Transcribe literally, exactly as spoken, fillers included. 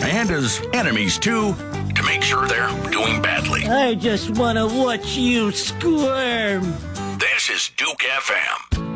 and his enemies too, to make sure they're doing badly. I just want to watch you squirm. This is Duke F M.